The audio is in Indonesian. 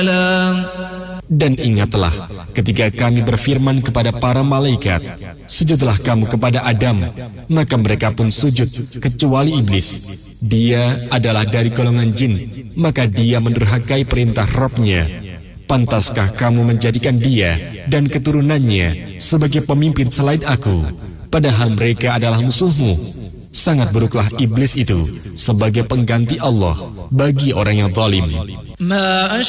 Dan ingatlah ketika kami berfirman kepada para malaikat, sujudlah kamu kepada Adam, maka mereka pun sujud kecuali iblis. Dia adalah dari golongan jin, maka dia mendurhakai perintah Rabb-nya. Pantaskah kamu menjadikan dia dan keturunannya sebagai pemimpin selain aku, padahal mereka adalah musuhmu? Sangat buruklah iblis itu sebagai pengganti Allah bagi orang yang zalim. ما